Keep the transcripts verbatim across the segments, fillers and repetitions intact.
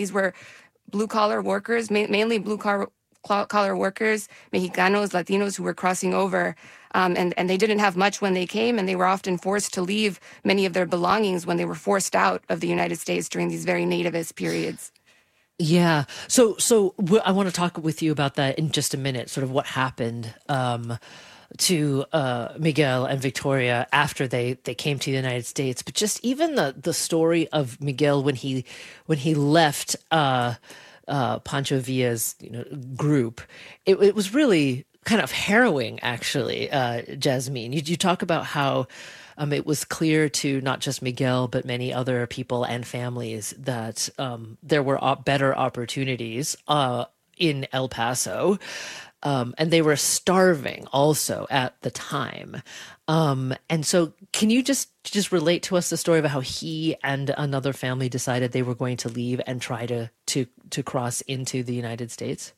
These were blue-collar workers, ma- mainly blue-collar collar workers, Mexicanos, Latinos who were crossing over. Um, and, and they didn't have much when they came, and they were often forced to leave many of their belongings when they were forced out of the United States during these very nativist periods. Yeah. So, so w- I want to talk with you about that in just a minute, sort of what happened um, to uh, Miguel and Victoria after they, they came to the United States. But just even the, the story of Miguel when he when he left uh, uh, Pancho Villa's you know, group, it, it was really kind of harrowing, actually, uh, Jasmine. You, you talk about how um, it was clear to not just Miguel, but many other people and families that um, there were op- better opportunities uh, in El Paso. Um, and they were starving also at the time. Um, and so can you just just relate to us the story of how he and another family decided they were going to leave and try to to to cross into the United States?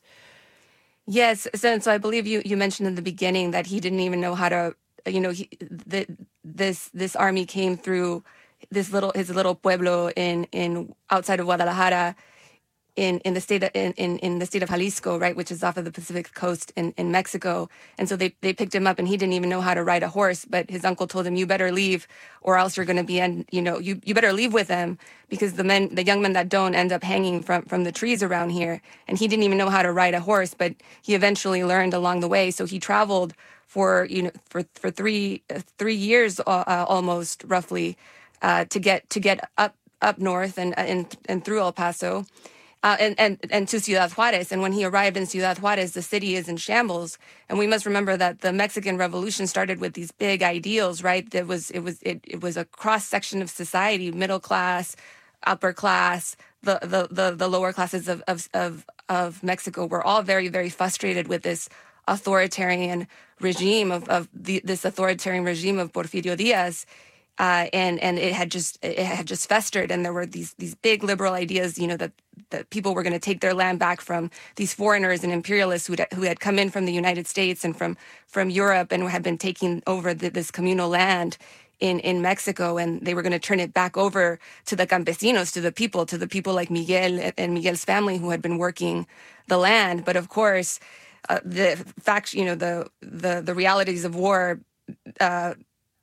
Yes, so, so I believe you, you mentioned in the beginning that he didn't even know how to, you know, he, the, this this army came through this little his little pueblo in in outside of Guadalajara, in in the state of, in, in in the state of Jalisco, right, which is off of the Pacific coast in, in Mexico. And so they, they picked him up, and he didn't even know how to ride a horse, but his uncle told him, you better leave or else you're going to be, and you know, you, you better leave with them, because the men, the young men that don't end up hanging from, from the trees around here. And he didn't even know how to ride a horse, but he eventually learned along the way. So he traveled for, you know, for, for three, uh, three years, uh, uh, almost roughly, uh, to get, to get up, up north and, and, and through El Paso. Uh, and, and, and to Ciudad Juarez. And when he arrived in Ciudad Juarez, the city is in shambles. And we must remember that the Mexican Revolution started with these big ideals, right? That was, it was, it, it was a cross section of society, middle class, upper class, the, the, the, the lower classes of, of, of, of Mexico were all very, very frustrated with this authoritarian regime of, of the, this authoritarian regime of Porfirio Diaz. Uh, and and it had just it had just festered, and there were these these big liberal ideas, you know, that that people were going to take their land back from these foreigners and imperialists who who had come in from the United States and from from Europe and had been taking over the, this communal land in in Mexico, and they were going to turn it back over to the campesinos, to the people, to the people like Miguel and Miguel's family who had been working the land. But of course, uh, the fact, you know, the the the realities of war. Uh,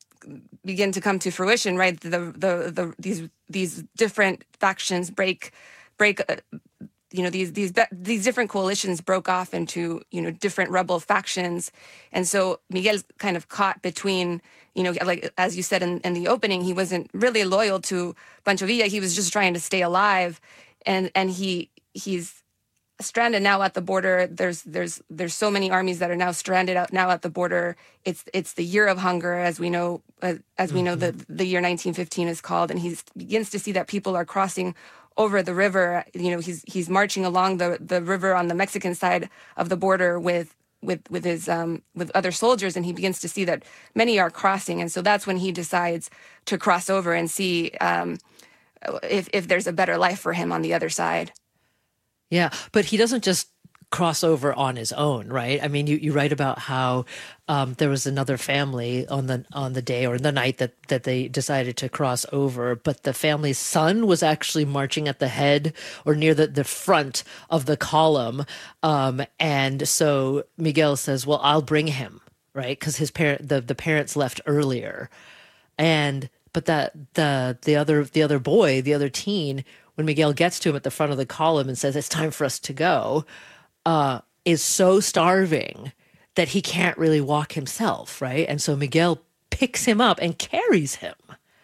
begin to come to fruition, right? The the the these these different factions break break uh, you know these these these different coalitions broke off into, you know, different rebel factions. And so Miguel's kind of caught between, you know, like as you said in, in the opening, he wasn't really loyal to Pancho Villa. He was just trying to stay alive, and and he he's stranded now at the border. There's there's there's so many armies that are now stranded out now at the border. It's it's the year of hunger, as we know, uh, as we know Mm-hmm. the the year nineteen fifteen is called, and he begins to see that people are crossing over the river. You know, he's he's marching along the the river on the Mexican side of the border with with with his um with other soldiers, and he begins to see that many are crossing, and so that's when he decides to cross over and see um if if there's a better life for him on the other side. Yeah, but he doesn't just cross over on his own, right? I mean, you, you write about how um, there was another family on the on the day or the night that, that they decided to cross over, but the family's son was actually marching at the head or near the, the front of the column. Um, and so Miguel says, well, I'll bring him, right? Because his parent, the, the parents left earlier. And but that the the other the other boy, the other teen, when Miguel gets to him at the front of the column and says, it's time for us to go, uh, is so starving that he can't really walk himself, right? And so Miguel picks him up and carries him.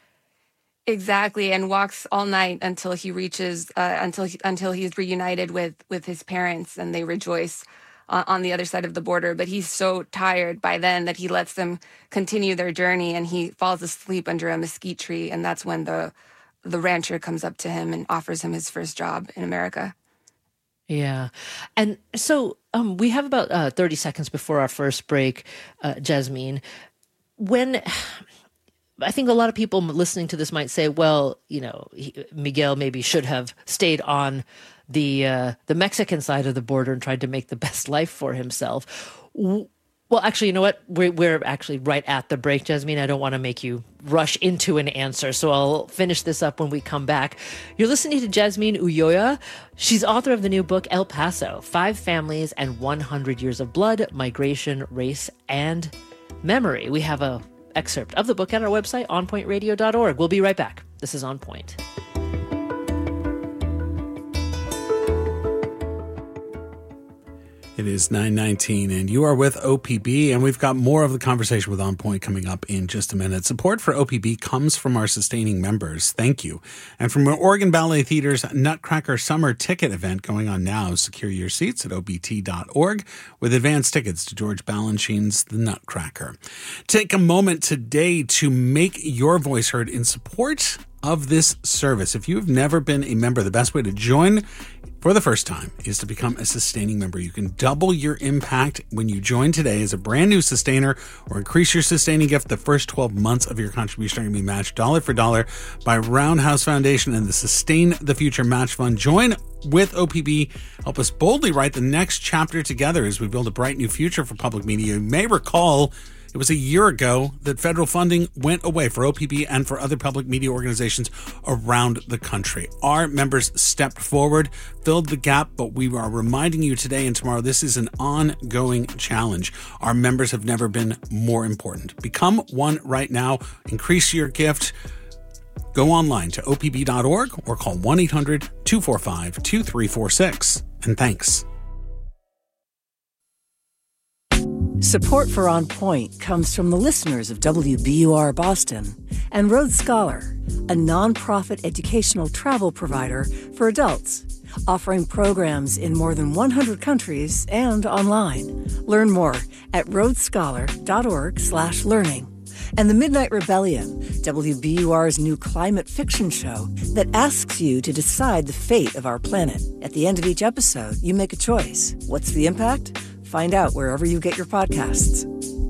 Exactly, and walks all night until he reaches, uh, until he, until he's reunited with with his parents, and they rejoice uh, on the other side of the border. But he's so tired by then that he lets them continue their journey, and he falls asleep under a mesquite tree, and that's when the the rancher comes up to him and offers him his first job in America. Yeah. And so um, we have about uh, thirty seconds before our first break, uh, Jasmine. When I think a lot of people listening to this might say, well, you know, he, Miguel maybe should have stayed on the uh, the Mexican side of the border and tried to make the best life for himself. Well, actually, you know what? We're, we're actually right at the break, Jasmine. I don't want to make you rush into an answer, so I'll finish this up when we come back. You're listening to Jasmine Ulloa. She's author of the new book, El Paso, Five Families and one hundred Years of Blood, Migration, Race, and Memory. We have a excerpt of the book at our website, on point radio dot org. We'll be right back. This is On Point. It is nine nineteen, and you are with O P B, and we've got more of the conversation with On Point coming up in just a minute. Support for O P B comes from our sustaining members. Thank you. And from Oregon Ballet Theater's Nutcracker Summer Ticket event going on now. Secure your seats at O B T dot org with advance tickets to George Balanchine's The Nutcracker. Take a moment today to make your voice heard in support of this service. If you have never been a member, the best way to join for the first time is to become a sustaining member. You can double your impact when you join today as a brand new sustainer, or increase your sustaining gift. The first twelve months of your contribution are going to be matched dollar for dollar by Roundhouse Foundation and the Sustain the Future Match Fund. Join with O P B. Help us boldly write the next chapter together as we build a bright new future for public media. You may recall it was a year ago that federal funding went away for O P B and for other public media organizations around the country. Our members stepped forward, filled the gap, but we are reminding you today and tomorrow this is an ongoing challenge. Our members have never been more important. Become one right now. Increase your gift. Go online to O P B dot org or call one eight hundred two four five two three four six. And thanks. Support for On Point comes from the listeners of W B U R Boston and Road Scholar, a nonprofit educational travel provider for adults, offering programs in more than one hundred countries and online. Learn more at road scholar dot org slash learning. And The Midnight Rebellion, W B U R's new climate fiction show that asks you to decide the fate of our planet. At the end of each episode, you make a choice. What's the impact? Find out wherever you get your podcasts.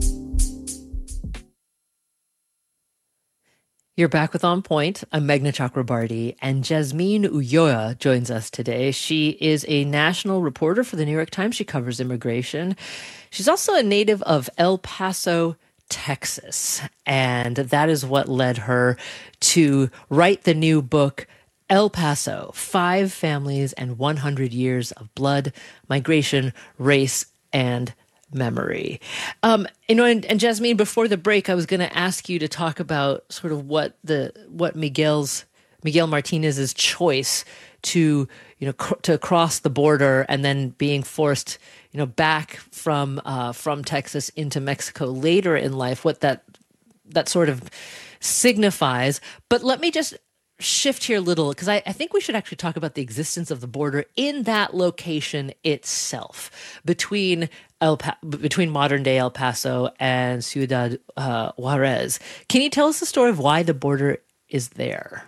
You're back with On Point. I'm Meghna Chakrabarty, and Jasmine Ulloa joins us today. She is a national reporter for the New York Times. She covers immigration. She's also a native of El Paso, Texas, and that is what led her to write the new book, El Paso, Five Families and one hundred Years of Blood, Migration, Race, and Memory. Um, you know, and, and Jasmine, before the break, I was going to ask you to talk about sort of what the what Miguel's Miguel Martinez's choice to you know cr- to cross the border and then being forced you know back from uh, from Texas into Mexico later in life, what that that sort of signifies. But let me just shift here a little, because I, I think we should actually talk about the existence of the border in that location itself, between El pa- between modern day El Paso and Ciudad uh, Juarez. Can you tell us the story of why the border is there?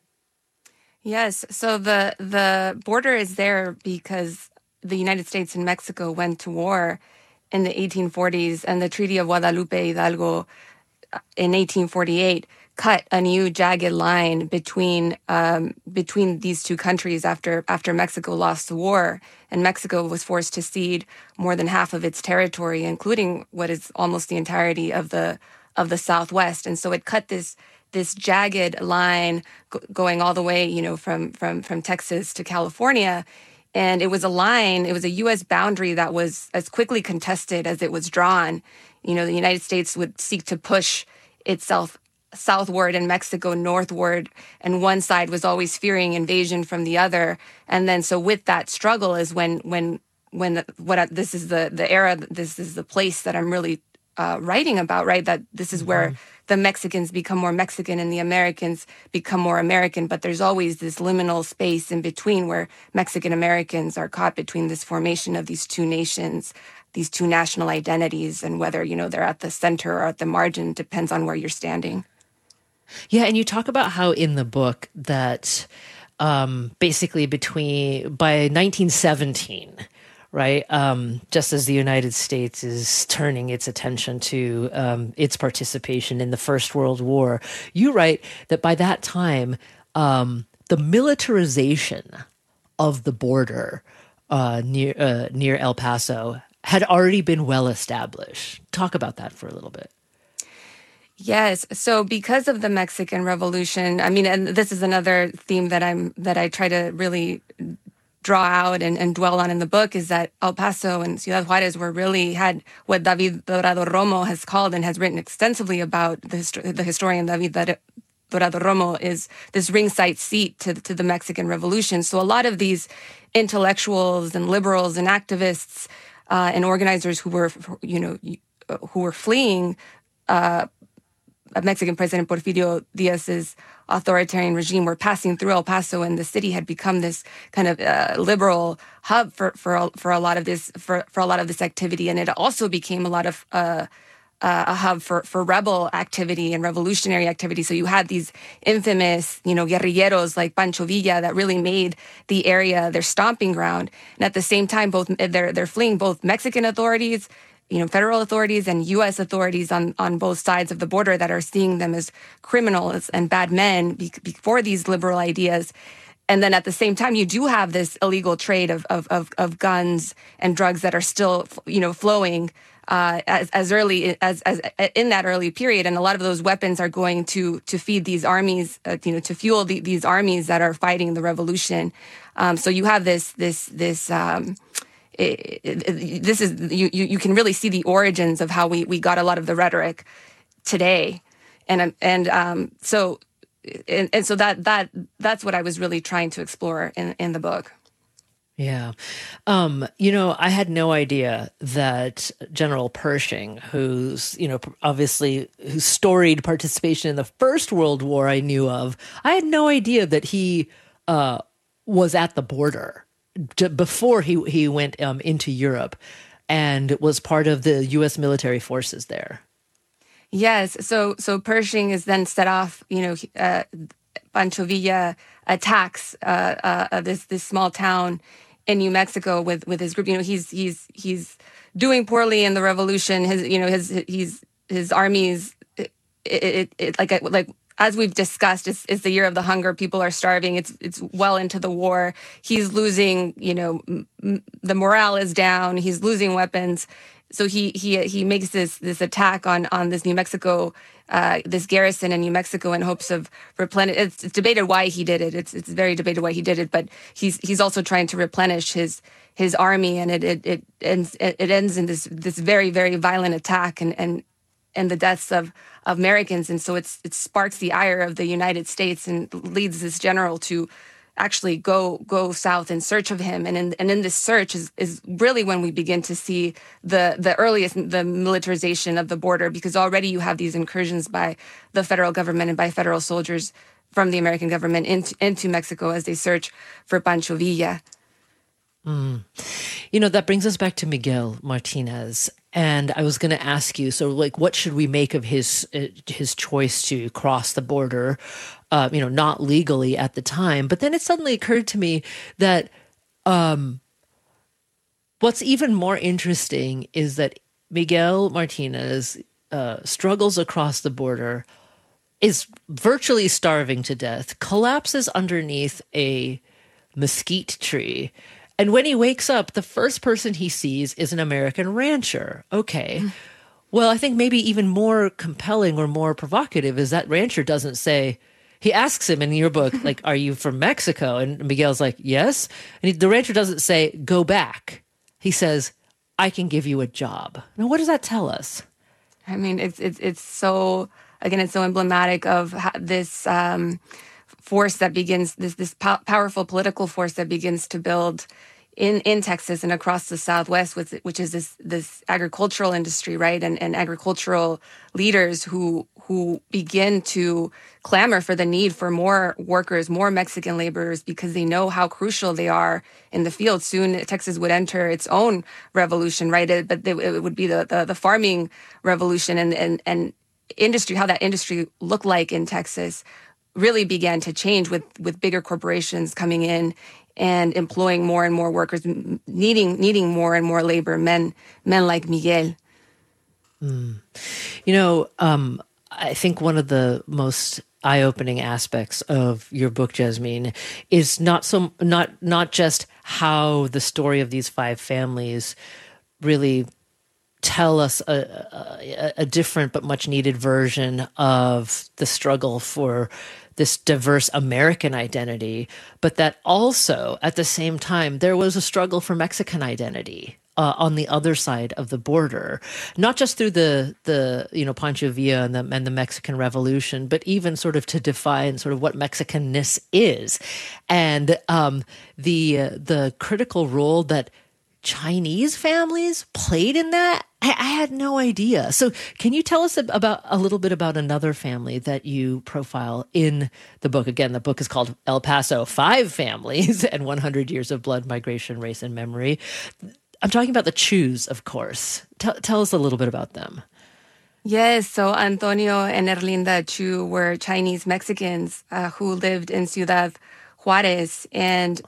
Yes, so the the border is there because the United States and Mexico went to war in the eighteen forties, and the Treaty of Guadalupe Hidalgo in eighteen forty-eight cut a new jagged line between um, between these two countries after after Mexico lost the war, and Mexico was forced to cede more than half of its territory, including what is almost the entirety of the of the Southwest. And so it cut this this jagged line go- going all the way, you know, from from from Texas to California. And it was a line, it was a U S boundary that was as quickly contested as it was drawn. You know, the United States would seek to push itself southward and Mexico northward, and one side was always fearing invasion from the other. And then so with that struggle is when when when the, what I, this is the the era, this is the place that I'm really uh, writing about, right? That this is mm-hmm. where the Mexicans become more Mexican and the Americans become more American, but there's always this liminal space in between where Mexican Americans are caught between this formation of these two nations, these two national identities, and whether, you know, they're at the center or at the margin depends on where you're standing. Yeah, and you talk about how in the book that um, basically between by nineteen seventeen, right, um, just as the United States is turning its attention to um, its participation in the First World War, you write that by that time, um, the militarization of the border uh, near uh, near El Paso had already been well established. Talk about that for a little bit. Yes. So because of the Mexican Revolution, I mean, and this is another theme that I'm that I try to really draw out and, and dwell on in the book, is that El Paso and Ciudad Juarez were really had what David Dorado Romo has called and has written extensively about, the, histor- the historian David Dorado Romo, is this ringside seat to, to the Mexican Revolution. So a lot of these intellectuals and liberals and activists uh, and organizers who were, you know, who were fleeing uh, Mexican President Porfirio Diaz's authoritarian regime were passing through El Paso, and the city had become this kind of uh, liberal hub for for for a lot of this for, for a lot of this activity, and it also became a lot of uh, uh, a hub for for rebel activity and revolutionary activity. So you had these infamous, you know, guerrilleros like Pancho Villa that really made the area their stomping ground, and at the same time, both they're they're fleeing both Mexican authorities, you know, federal authorities and U S authorities on, on both sides of the border that are seeing them as criminals and bad men be, before these liberal ideas. And then at the same time, you do have this illegal trade of of of, of guns and drugs that are still, you know, flowing uh, as as early as as in that early period. And a lot of those weapons are going to to feed these armies, uh, you know, to fuel the, these armies that are fighting the revolution. Um, so you have this this this. Um, It, it, it, this is you, you. You can really see the origins of how we, we got a lot of the rhetoric today, and and um, so and, and so that that that's what I was really trying to explore in, in the book. Yeah, um, you know, I had no idea that General Pershing, who's you know obviously whose storied participation in the First World War I knew of, I had no idea that he uh, was at the border before he he went um, into Europe and was part of the U S military forces there. Yes, so so Pershing is then set off. You know, uh, Pancho Villa attacks uh, uh, this this small town in New Mexico with, with his group. You know, he's he's he's doing poorly in the revolution. His you know his he's his armies it, it, it like like. As we've discussed, it's, it's the year of the hunger. People are starving. It's it's well into the war. He's losing, you know, m- the morale is down. He's losing weapons. So he he he makes this this attack on on this New Mexico, uh, this garrison in New Mexico in hopes of replenish. It's, it's debated why he did it. It's it's very debated why he did it. But he's he's also trying to replenish his his army, and it it it ends it ends in this this very very violent attack and and. and the deaths of, of Americans. And so it's it sparks the ire of the United States and leads this general to actually go go south in search of him. And in, and in this search is, is really when we begin to see the, the earliest, the militarization of the border, because already you have these incursions by the federal government and by federal soldiers from the American government into, into Mexico as they search for Pancho Villa. Mm. You know, that brings us back to Miguel Martinez. And I was going to ask you, so like, what should we make of his uh, his choice to cross the border, uh, you know, not legally at the time? But then it suddenly occurred to me that um, what's even more interesting is that Miguel Martinez uh, struggles across the border, is virtually starving to death, collapses underneath a mesquite tree. And when he wakes up, the first person he sees is an American rancher. Okay. Mm. Well, I think maybe even more compelling or more provocative is that rancher doesn't say, he asks him in your book, like, are you from Mexico? And Miguel's like, yes. And he, the rancher doesn't say, go back. He says, I can give you a job. Now, what does that tell us? I mean, it's it's it's so, again, it's so emblematic of this um, force that begins, this this po- powerful political force that begins to build in, in Texas and across the Southwest, with, which is this this agricultural industry, right? And, and agricultural leaders who who begin to clamor for the need for more workers, more Mexican laborers, because they know how crucial they are in the field. Soon, Texas would enter its own revolution, right? It, but it, it would be the, the, the farming revolution, and, and, and industry, how that industry looked like in Texas really began to change with, with bigger corporations coming in and employing more and more workers, needing needing more and more labor, men men like Miguel. Mm. You know, um, I think one of the most eye-opening aspects of your book, Jasmine, is not so not not just how the story of these five families really tell us a, a, a different but much needed version of the struggle for this diverse American identity, but that also at the same time there was a struggle for Mexican identity uh, on the other side of the border, not just through the the you know Pancho Villa and the and the Mexican Revolution, but even sort of to define sort of what Mexicanness is, and um, the uh, the critical role that Chinese families played in that. I, I had no idea. So can you tell us about a little bit about another family that you profile in the book? Again, the book is called El Paso, Five Families and one hundred Years of Blood, Migration, Race, and Memory. I'm talking about the Chus, of course. Tell, tell us a little bit about them. Yes, so Antonio and Erlinda Chu were Chinese Mexicans uh, who lived in Ciudad Juarez, and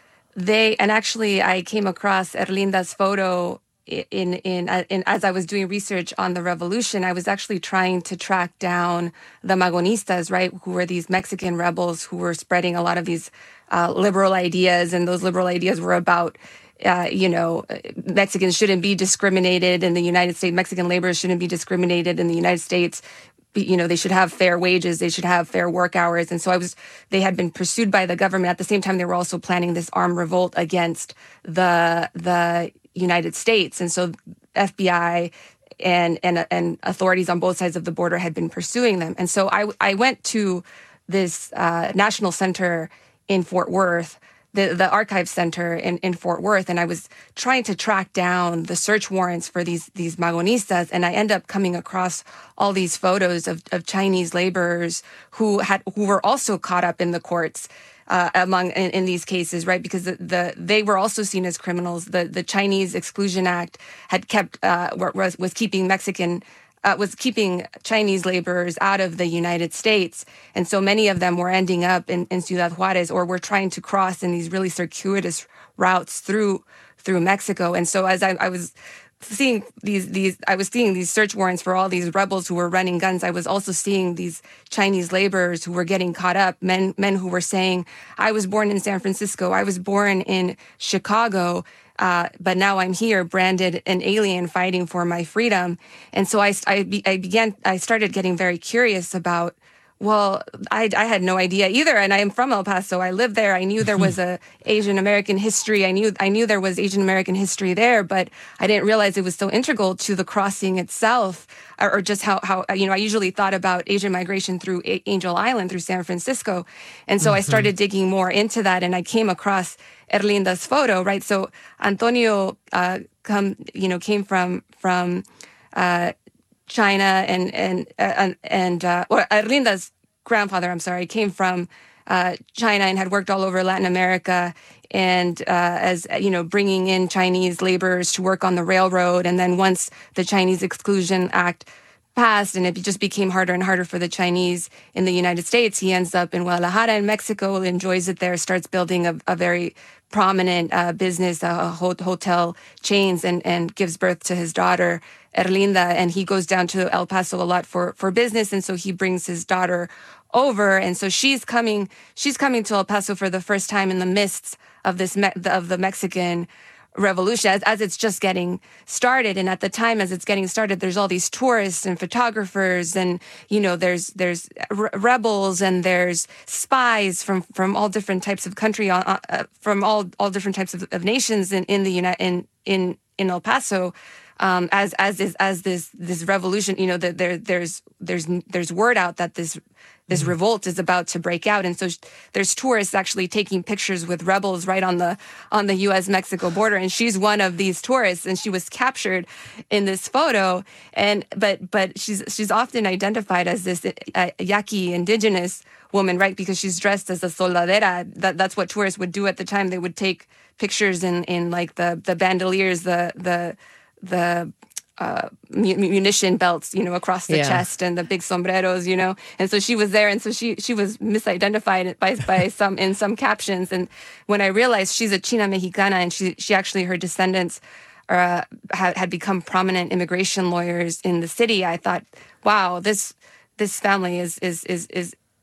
They and actually, I came across Erlinda's photo in, in in as I was doing research on the revolution. I was actually trying to track down the Magonistas, right, who were these Mexican rebels who were spreading a lot of these uh, liberal ideas, and those liberal ideas were about, uh, you know, Mexicans shouldn't be discriminated in the United States. Mexican laborers shouldn't be discriminated in the United States. You know, they should have fair wages, they should have fair work hours. And so I was, they had been pursued by the government. At the same time, they were also planning this armed revolt against the, the United States. And so F B I and, and, and authorities on both sides of the border had been pursuing them. And so I, I went to this, uh, national center in Fort Worth, the, the Archive Center in, in Fort Worth, and I was trying to track down the search warrants for these these Magonistas, and I end up coming across all these photos of, of Chinese laborers who had who were also caught up in the courts uh, among in, in these cases, right? Because the, the they were also seen as criminals. The the Chinese Exclusion Act had kept uh, was was keeping Mexican. Uh, was keeping Chinese laborers out of the United States. And so many of them were ending up in, in Ciudad Juarez, or were trying to cross in these really circuitous routes through through Mexico. And so as I, I was seeing these, these, I was seeing these search warrants for all these rebels who were running guns, I was also seeing these Chinese laborers who were getting caught up, men, men who were saying, I was born in San Francisco, I was born in Chicago, Uh, but now I'm here, branded an alien, fighting for my freedom. And so I, I, be, I began, I started getting very curious about, well, I, I had no idea either. And I am from El Paso. I lived there. I knew there was a Asian American history. I knew, I knew there was Asian American history there, but I didn't realize it was so integral to the crossing itself, or, or just how, how, you know, I usually thought about Asian migration through A- Angel Island, through San Francisco. And so mm-hmm. I started digging more into that, and I came across Erlinda's photo, right? So Antonio, uh, come, you know, came from, from, uh, China, and, and, uh, and, uh, or Erlinda's grandfather, I'm sorry, came from, uh, China and had worked all over Latin America, and, uh, as, you know, bringing in Chinese laborers to work on the railroad. And then once the Chinese Exclusion Act passed and it just became harder and harder for the Chinese in the United States, he ends up in Guadalajara in Mexico, enjoys it there, starts building a, a very prominent uh, business, uh, hotel chains, and, and gives birth to his daughter, Erlinda. And he goes down to El Paso a lot for, for business. And so he brings his daughter over. And so she's coming, she's coming to El Paso for the first time in the midst of this, me- of the Mexican Revolution, as, as it's just getting started. And at the time, as it's getting started, there's all these tourists and photographers, and, you know, there's, there's re- rebels, and there's spies from, from all different types of country, uh, uh, from all, all different types of, of nations in, in the United, in, in, in El Paso. Um, as, as is, as this, this revolution, you know, that there, there's, there's, there's word out that this, this mm-hmm. revolt is about to break out. And so sh- there's tourists actually taking pictures with rebels right on the, on the U S Mexico border. And she's one of these tourists, and she was captured in this photo. And, but, but she's, she's often identified as this uh, Yaqui indigenous woman, right? Because she's dressed as a soldadera. That, that's what tourists would do at the time. They would take pictures in, in like the, the bandoliers, the, the, the uh, munition belts, you know, across the yeah. chest, and the big sombreros, you know. And so she was there, and so she she was misidentified by by some in some captions. And when I realized she's a China Mexicana, and she she actually, her descendants uh, had, had become prominent immigration lawyers in the city, I thought, wow, this this family is is is is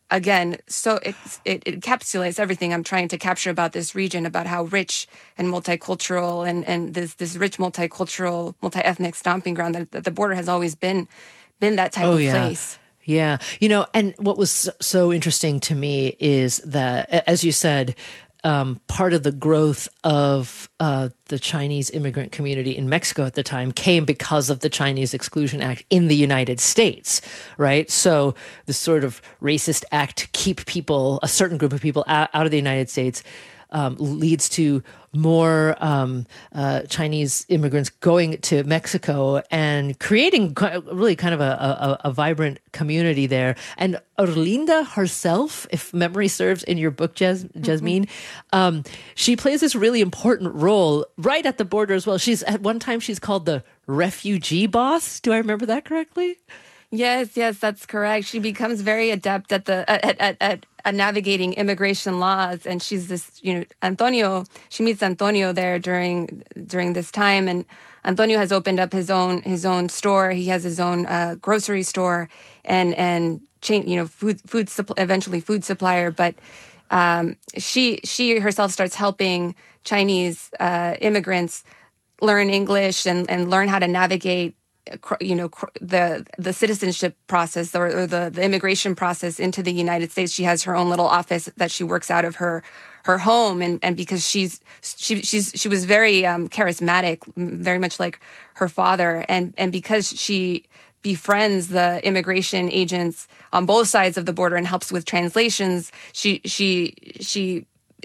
again, so it, it it encapsulates everything I'm trying to capture about this region, about how rich and multicultural and, and this this rich multicultural, multi-ethnic stomping ground that, that the border has always been been that type oh, of yeah. place. Yeah. You know, and what was so interesting to me is that, as you said, um, part of the growth of uh, the Chinese immigrant community in Mexico at the time came because of the Chinese Exclusion Act in the United States, right? So the sort of racist act to keep people, a certain group of people out, out of the United States, Um, leads to more um, uh, Chinese immigrants going to Mexico and creating really kind of a, a, a vibrant community there. And Orlinda herself, if memory serves, in your book, Jas- Jasmine, mm-hmm. um, she plays this really important role right at the border as well. She's at one time she's called the refugee boss. Do I remember that correctly? Yes, yes, that's correct. She becomes very adept at the at at, at, at navigating immigration laws, and she's this, you know, Antonio. She meets Antonio there during during this time, and Antonio has opened up his own his own store. He has his own uh, grocery store, and and chain, you know, food food supp- eventually food supplier. But um, she she herself starts helping Chinese uh, immigrants learn English and and learn how to navigate, you know, the the citizenship process or, or the, the immigration process into the United States. She has her own little office that she works out of her her home, and, and because she's she she's she was very um, charismatic, very much like her father, and and because she befriends the immigration agents on both sides of the border and helps with translations, she she she.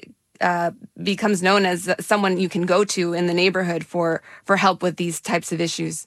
Uh, becomes known as someone you can go to in the neighborhood for for help with these types of issues.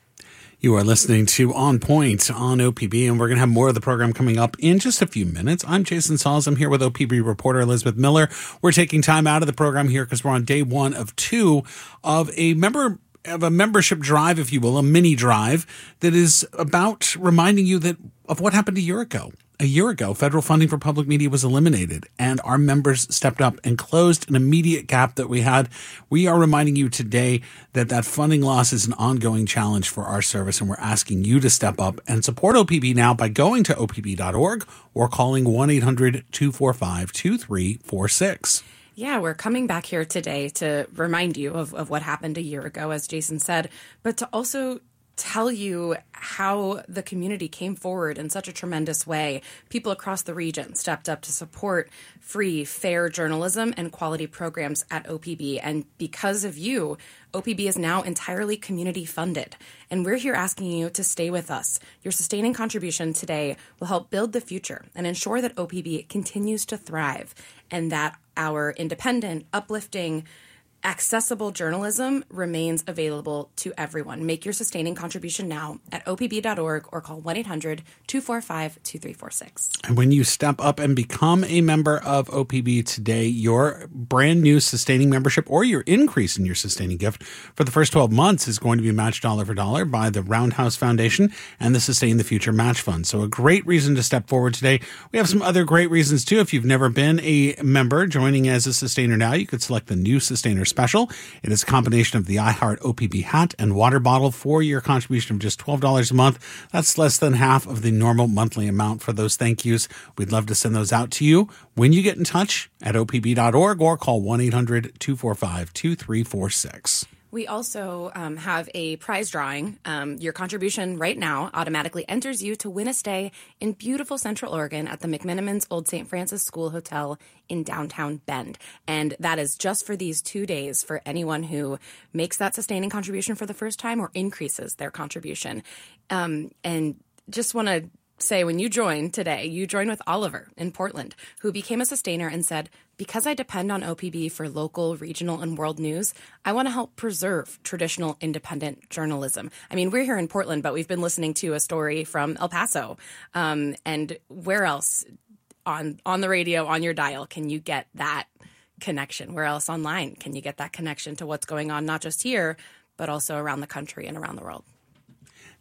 You are listening to On Point on O P B, and we're going to have more of the program coming up in just a few minutes. I'm Jason Sauls. I'm here with O P B reporter Elizabeth Miller. We're taking time out of the program here because we're on day one of two of a member of a membership drive, if you will, a mini drive that is about reminding you that of what happened a year ago. A year ago, federal funding for public media was eliminated, and our members stepped up and closed an immediate gap that we had. We are reminding you today that that funding loss is an ongoing challenge for our service, and we're asking you to step up and support O P B now by going to O P B dot org or calling one eight hundred two four five two three four six. Yeah, we're coming back here today to remind you of, of what happened a year ago, as Jason said, but to also tell you how the community came forward in such a tremendous way. People across the region stepped up to support free, fair journalism and quality programs at O P B. And because of you, O P B is now entirely community funded. And we're here asking you to stay with us. Your sustaining contribution today will help build the future and ensure that O P B continues to thrive and that our independent, uplifting, accessible journalism remains available to everyone. Make your sustaining contribution now at O P B dot org or call one eight hundred two four five two three four six. And when you step up and become a member of O P B today, your brand new sustaining membership or your increase in your sustaining gift for the first twelve months is going to be matched dollar for dollar by the Roundhouse Foundation and the Sustain the Future Match Fund. So a great reason to step forward today. We have some other great reasons too. If you've never been a member, joining as a sustainer now, you could select the new sustainer special. It is a combination of the iHeart O P B hat and water bottle for your contribution of just twelve dollars a month. That's less than half of the normal monthly amount for those thank yous. We'd love to send those out to you when you get in touch at O P B dot org or call one eight hundred two four five two three four six. We also um, have a prize drawing. Um, your contribution right now automatically enters you to win a stay in beautiful Central Oregon at the McMenamins Old Saint Francis School Hotel in downtown Bend. And that is just for these two days for anyone who makes that sustaining contribution for the first time or increases their contribution. Um, and just want to say, when you join today, you join with Oliver in Portland, who became a sustainer and said, because I depend on O P B for local, regional, and world news, I want to help preserve traditional independent journalism. I mean, we're here in Portland, but we've been listening to a story from El Paso. Um, and where else on, on the radio, on your dial, can you get that connection? Where else online can you get that connection to what's going on, not just here, but also around the country and around the world?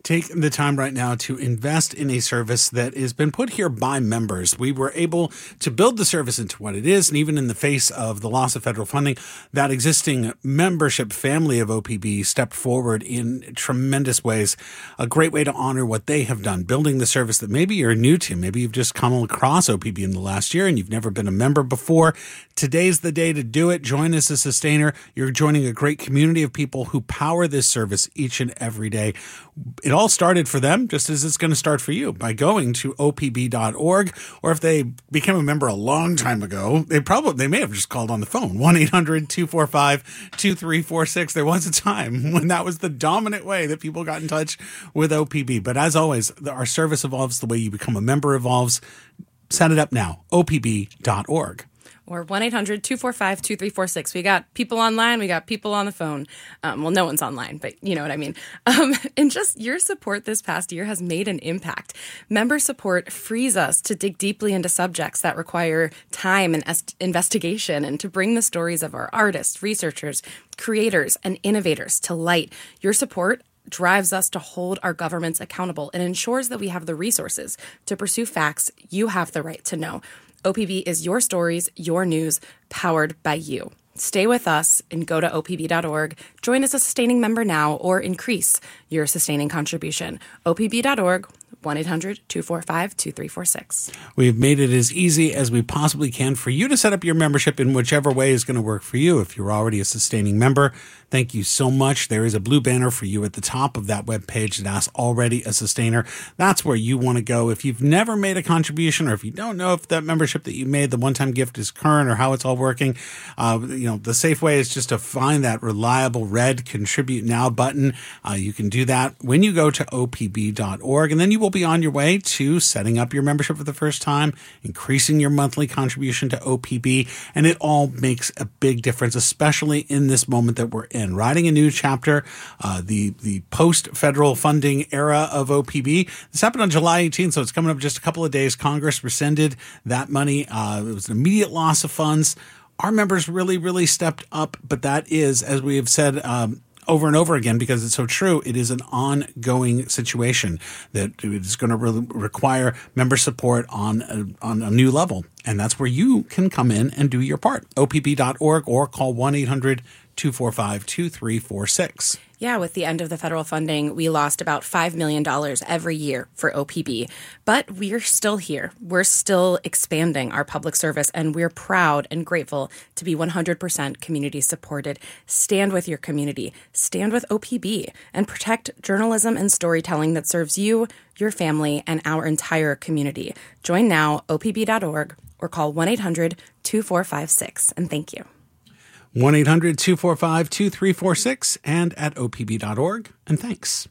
take the time right now to invest in a service that has been put here by members. We were able to build the service into what it is, and even in the face of the loss of federal funding, that existing membership family of O P B stepped forward in tremendous ways. A great way to honor what they have done, building the service that maybe you're new to. Maybe you've just come across O P B in the last year and you've never been a member before. Today's the day to do it. Join as a sustainer. You're joining a great community of people who power this service each and every day. It all started for them, just as it's going to start for you, by going to O P B dot org, or if they became a member a long time ago, they probably they may have just called on the phone, one eight hundred two four five two three four six. There was a time when that was the dominant way that people got in touch with O P B. But as always, our service evolves the way you become a member evolves. Set it up now, O P B dot org. Or one eight hundred two four five two three four six. We got people online. We got people on the phone. Um, well, no one's online, but you know what I mean. Um, and just your support this past year has made an impact. Member support frees us to dig deeply into subjects that require time and est- investigation and to bring the stories of our artists, researchers, creators, and innovators to light. Your support drives us to hold our governments accountable and ensures that we have the resources to pursue facts you have the right to know. O P B is your stories, your news, powered by you. Stay with us and go to O P B dot org. Join as a sustaining member now or increase your sustaining contribution. O P B dot org, one eight hundred two four five two three four six. We've made it as easy as we possibly can for you to set up your membership in whichever way is going to work for you. If you're already a sustaining member, thank you so much. There is a blue banner for you at the top of that webpage that asks already a sustainer. That's where you want to go. If you've never made a contribution, or if you don't know if that membership that you made, the one-time gift, is current or how it's all working, uh, you know, the safe way is just to find that reliable red Contribute Now button. Uh, you can do that when you go to O P B dot org, and then you will be on your way to setting up your membership for the first time, increasing your monthly contribution to O P B, and it all makes a big difference, especially in this moment that we're in. Writing a new chapter, uh, the the post-federal funding era of O P B. This happened on July eighteenth, so it's coming up just a couple of days. Congress rescinded that money. Uh, it was an immediate loss of funds. Our members really, really stepped up, but that is, as we have said um, over and over again, because it's so true, it is an ongoing situation that is going to really require member support on a, on a new level. And that's where you can come in and do your part. O P B dot org or call one eight hundred two four five two three four six. Yeah, with the end of the federal funding, we lost about five million dollars every year for O P B. But we're still here. We're still expanding our public service, and we're proud and grateful to be one hundred percent community supported. Stand with your community. Stand with O P B and protect journalism and storytelling that serves you, your family, and our entire community. Join now, O P B dot org, or call one eight hundred two four five six. And thank you. one eight hundred two four five two three four six and at O P B dot org. And thanks.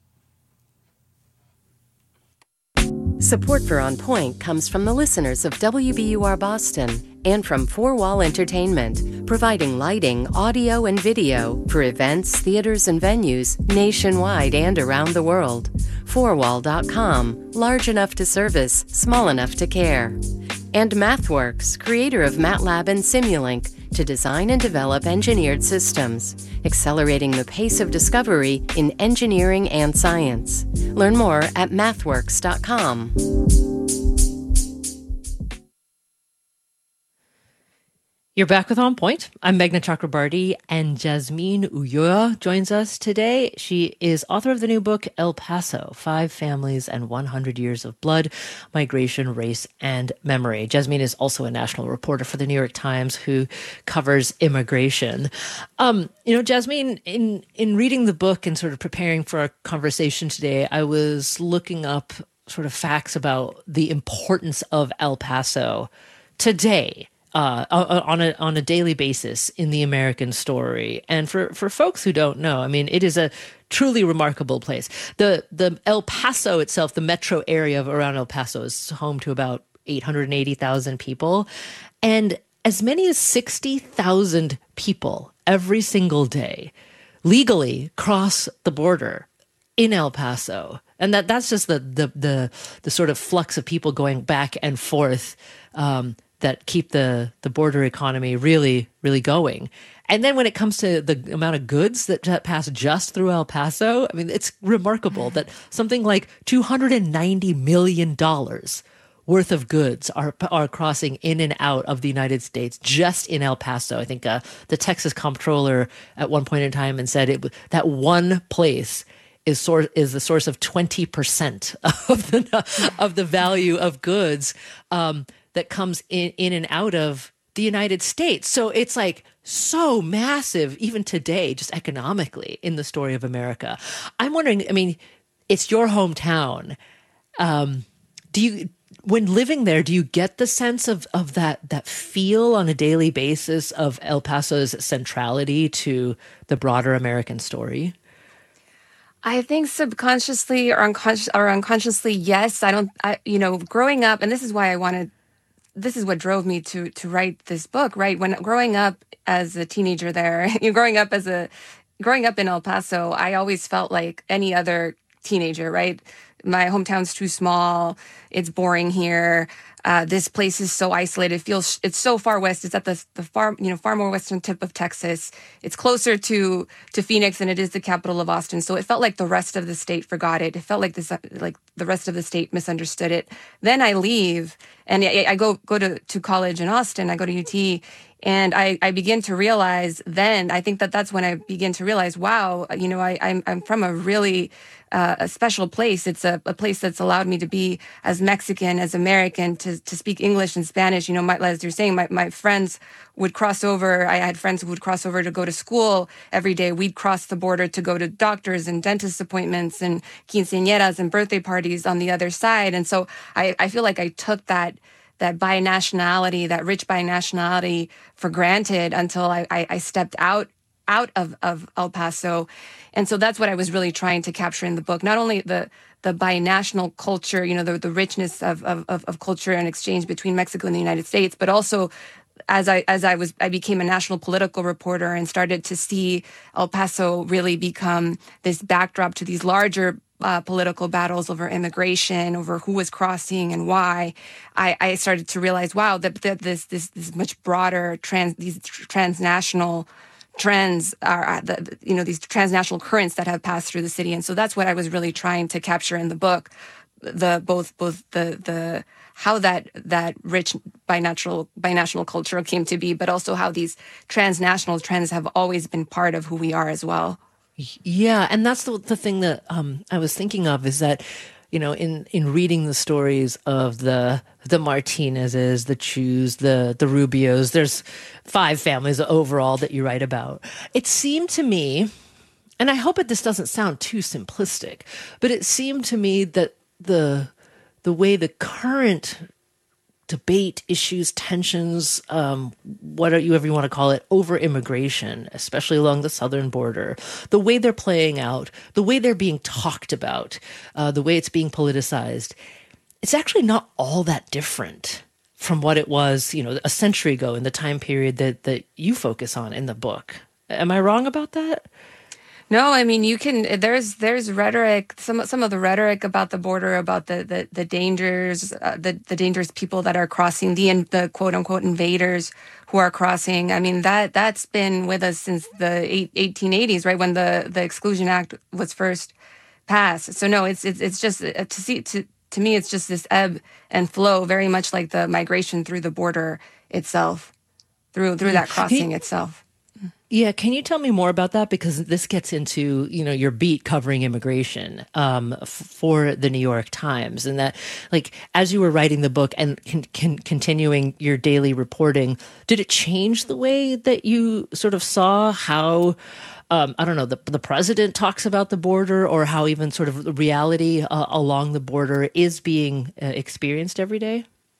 Support for On Point comes from the listeners of W B U R Boston and from Four Wall Entertainment, providing lighting, audio, and video for events, theaters, and venues nationwide and around the world. four wall dot com, large enough to service, small enough to care. And MathWorks, creator of MATLAB and Simulink, to design and develop engineered systems, accelerating the pace of discovery in engineering and science. Learn more at mathworks dot com. You're back with On Point. I'm Meghna Chakrabarty, and Jasmine Ulloa joins us today. She is author of the new book, El Paso, Five Families and one hundred Years of Blood, Migration, Race, and Memory. Jasmine is also a national reporter for the New York Times who covers immigration. Um, you know, Jasmine, in, in reading the book and sort of preparing for our conversation today, I was looking up sort of facts about the importance of El Paso today. Uh, on a on a daily basis in the American story. And for, for folks who don't know, I mean, it is a truly remarkable place. The the El Paso itself, the metro area of around El Paso, is home to about eight hundred eighty thousand people. And as many as sixty thousand people every single day legally cross the border in El Paso. And that that's just the the the, the sort of flux of people going back and forth um that keep the, the border economy really, really going. And then when it comes to the amount of goods that, that pass just through El Paso, I mean, it's remarkable that something like two hundred ninety million dollars worth of goods are are crossing in and out of the United States just in El Paso. I think uh, the Texas comptroller at one point in time and said it that one place is source is the source of twenty percent of the of the value of goods um, that comes in in and out of the United States. So it's like so massive, even today, just economically in the story of America. I'm wondering, I mean, it's your hometown. Um, do you, when living there, do you get the sense of, of that, that feel on a daily basis of El Paso's centrality to the broader American story? I think subconsciously or, unconscious, or unconsciously, yes. I don't, I, you know, growing up, and this is why I wanted this is what drove me to to write this book, right? When growing up as a teenager there, you know, growing up as a growing up in El Paso, I always felt like any other teenager, right? My hometown's too small. It's boring here. Uh, this place is so isolated. It feels it's so far west. It's at the the far you know far more western tip of Texas. It's closer to to Phoenix than it is the capital of Austin. So it felt like the rest of the state forgot it. It felt like this like the rest of the state misunderstood it. Then I leave and I, I go go to to college in Austin. I go to U T. And I, I begin to realize then, I think that that's when I begin to realize, wow, you know, I, I'm, I'm from a really uh, a special place. It's a, a place that's allowed me to be as Mexican, as American, to, to speak English and Spanish. You know, my, as you're saying, my, my friends would cross over. I had friends who would cross over to go to school every day. We'd cross the border to go to doctors and dentist appointments and quinceañeras and birthday parties on the other side. And so I, I feel like I took that that binationality, that rich binationality for granted until I, I, I stepped out out of, of El Paso. And so that's what I was really trying to capture in the book. Not only the the binational culture, you know, the, the richness of, of, of culture and exchange between Mexico and the United States, but also as I as I was I became a national political reporter and started to see El Paso really become this backdrop to these larger Uh, political battles over immigration, over who was crossing and why, I, I started to realize, wow, that, that this this this much broader trans these transnational trends are, the, you know, these transnational currents that have passed through the city, and so that's what I was really trying to capture in the book, the both both the the how that that rich binational binational culture came to be, but also how these transnational trends have always been part of who we are as well. Yeah, and that's the the thing that um, I was thinking of is that, you know, in, in reading the stories of the the Martinezes, the Chus, the the Rubios, there's five families overall that you write about. It seemed to me, and I hope that this doesn't sound too simplistic, but it seemed to me that the the way the current debate, issues, tensions, um, whatever you want to call it, over immigration, especially along the southern border, the way they're playing out, the way they're being talked about, uh, the way it's being politicized, it's actually not all that different from what it was, you know, a century ago in the time period that, that you focus on in the book. Am I wrong about that? No, I mean, you can, there's, there's rhetoric, some, some of the rhetoric about the border, about the, the, the dangers, uh, the, the dangerous people that are crossing, the, the quote unquote invaders who are crossing. I mean, that, that's been with us since the eighteen eighties, right? When the, the Exclusion Act was first passed. So no, it's, it's, it's just uh, to see, to, to me, it's just this ebb and flow, very much like the migration through the border itself, through, through that crossing itself. Yeah, can you tell me more about that? Because this gets into, you know, your beat covering immigration um, f- for the New York Times, and that, like, as you were writing the book and con- con- continuing your daily reporting, did it change the way that you sort of saw how, um, I don't know, the, the president talks about the border, or how even sort of the reality uh, along the border is being uh, experienced every day?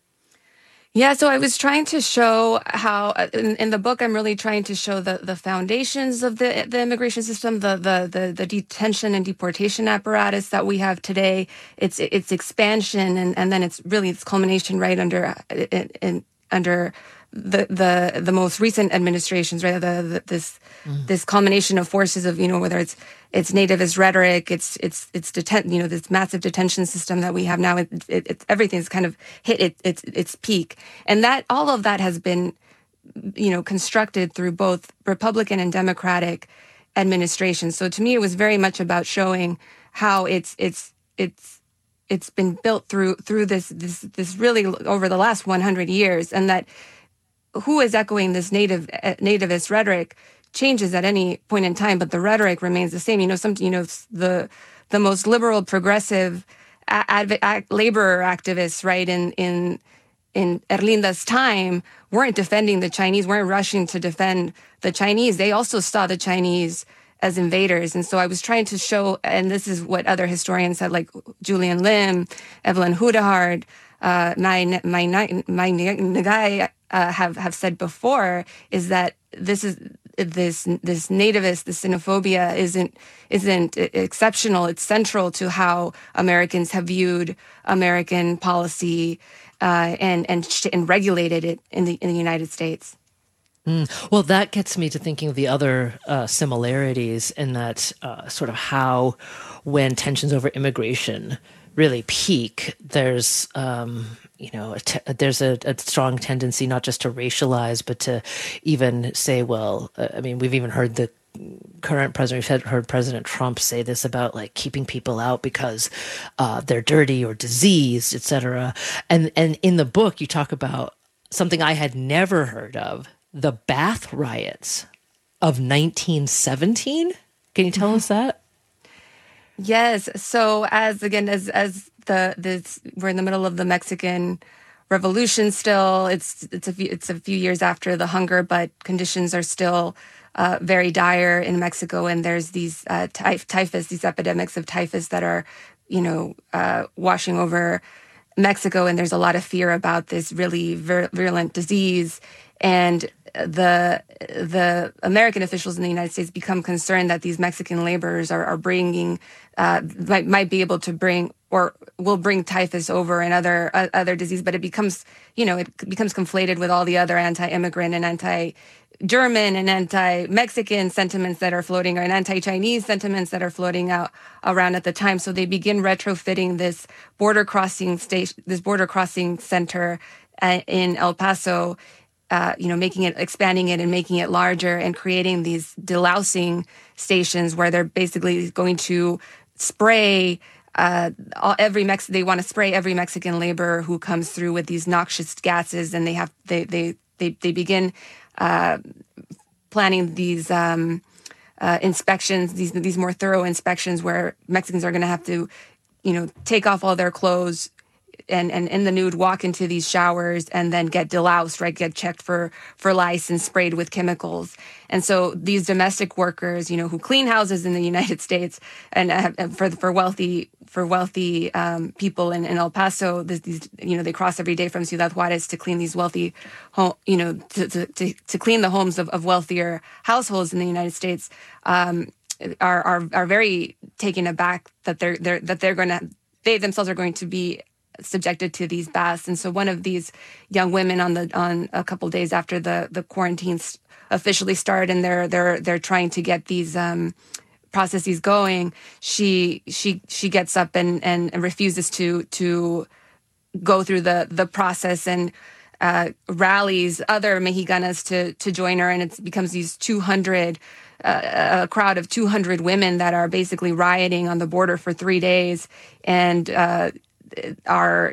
Yeah, so I was trying to show how, in, in the book, I'm really trying to show the, the foundations of the the immigration system, the, the the the detention and deportation apparatus that we have today, its its expansion, and, and then it's really its culmination right under in, in, under the the the most recent administrations, right? The, the this mm. this culmination of forces of, you know, whether it's it's nativist rhetoric, it's it's it's deten- you know, this massive detention system that we have now. It, it, it's everything's kind of hit it, its its peak, and that all of that has been you know, constructed through both Republican and Democratic administrations. So to me, it was very much about showing how it's it's it's it's been built through through this this this really over the last one hundred years, and that who is echoing this native nativist rhetoric changes at any point in time, but the rhetoric remains the same. You know, some you know the the most liberal, progressive adv- act, labor activists, right, in in in Erlinda's time, weren't defending the Chinese, weren't rushing to defend the Chinese. They also saw the Chinese as invaders. And so I was trying to show, and this is what other historians said, like Julian Lim, Evelyn Hudahard, uh, my my my Ngai uh, have have said before, is that this is this this nativist, this xenophobia isn't isn't exceptional. It's central to how Americans have viewed American policy uh, and and and regulated it in the in the United States. Mm. Well, that gets me to thinking of the other uh, similarities in that uh, sort of how, when tensions over immigration really peak, there's um, you know a te- there's a, a strong tendency not just to racialize, but to even say, well, uh, I mean, we've even heard the current president, we've heard President Trump say this about like keeping people out because uh, they're dirty or diseased, et cetera. And and in the book, you talk about something I had never heard of. The Bath riots of nineteen seventeen. Can you tell us that? Yes. So as again, as as the this we're in the middle of the Mexican Revolution still. It's it's a few it's a few years after the hunger, but conditions are still uh, very dire in Mexico. And there's these uh, typh- typhus, these epidemics of typhus that are, you know, uh, washing over Mexico. And there's a lot of fear about this really vir- virulent disease. And the the American officials in the United States become concerned that these Mexican laborers are, are bringing, uh, might, might be able to bring or will bring typhus over and other uh, other disease. But it becomes, you know, it becomes conflated with all the other anti-immigrant and anti-German and anti-Mexican sentiments that are floating, or and anti-Chinese sentiments that are floating out around at the time. So they begin retrofitting this border crossing station, this border crossing center uh, in El Paso. Uh, you know, making it, expanding it and making it larger and creating these delousing stations where they're basically going to spray uh, all, every Mex. They want to spray every Mexican laborer who comes through with these noxious gases, and they have they they they they begin uh, planning these um, uh, inspections, these these more thorough inspections where Mexicans are going to have to, you know, take off all their clothes. And, and in the nude walk into these showers and then get deloused, right? Get checked for, for lice and sprayed with chemicals. And so these domestic workers, you know, who clean houses in the United States and uh, for for wealthy for wealthy um, people in, in El Paso, this, these you know they cross every day from Ciudad Juarez to clean these wealthy, home, you know, to to, to to clean the homes of, of wealthier households in the United States. Um, are are are very taken aback that they're they're that they're going to they themselves are going to be subjected to these baths. And so one of these young women on the on a couple days after the the quarantines officially started, and they're they're they're trying to get these um, processes going, she she she gets up and, and, and refuses to to go through the the process and uh, rallies other Mexicanas to to join her, and it becomes these two hundred. Uh, a crowd of two hundred women that are basically rioting on the border for three days and uh, are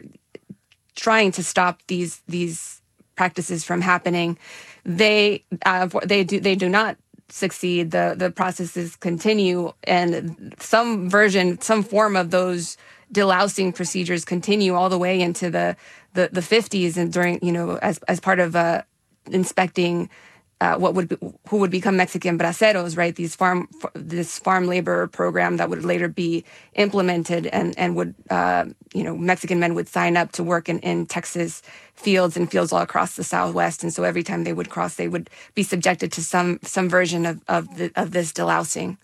trying to stop these these practices from happening. They uh, they do they do not succeed. The the processes continue, and some version, some form of those delousing procedures continue all the way into the the, the fifties, and during you know as as part of uh, inspecting. Uh, what would be, who would become Mexican braceros, right? These farm this farm labor program that would later be implemented, and and would uh, you know Mexican men would sign up to work in, in Texas fields and fields all across the Southwest, and so every time they would cross, they would be subjected to some some version of of, the, of this delousing.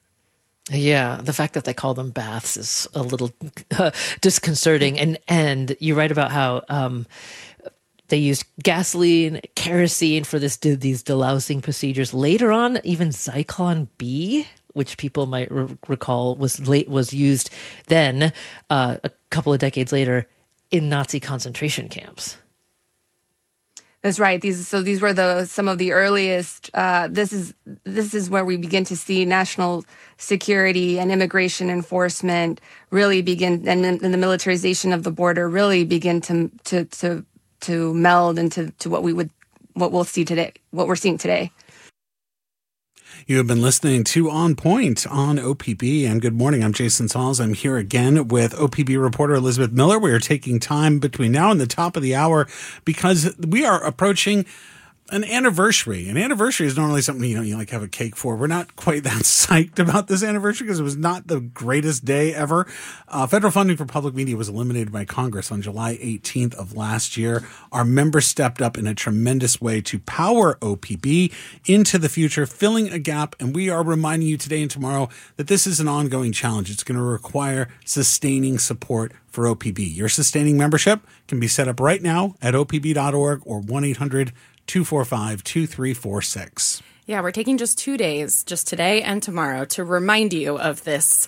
Yeah, the fact that they call them baths is a little uh, disconcerting, and and you write about how. Um, They used gasoline, kerosene for this these delousing procedures. Later on, even Zyklon B, which people might re- recall was late was used then uh, a couple of decades later in Nazi concentration camps. That's right. These so these were the some of the earliest. Uh, this is this is where we begin to see national security and immigration enforcement really begin, and, and the militarization of the border really begin to to to to meld into to what we would what we'll see today, what we're seeing today. You have been listening to On Point on O P B, and good morning. I'm Jason Sauls. I'm here again with O P B reporter Elizabeth Miller. We are taking time between now and the top of the hour because we are approaching an anniversary. An anniversary is normally something, you know, you like have a cake for. We're not quite that psyched about this anniversary because it was not the greatest day ever. Uh, federal funding for public media was eliminated by Congress on July eighteenth of last year. Our members stepped up in a tremendous way to power O P B into the future, filling a gap. And we are reminding you today and tomorrow that this is an ongoing challenge. It's going to require sustaining support for O P B. Your sustaining membership can be set up right now at O P B dot org or one eight hundred two four five two three four six. Yeah, we're taking just two days, just today and tomorrow, to remind you of this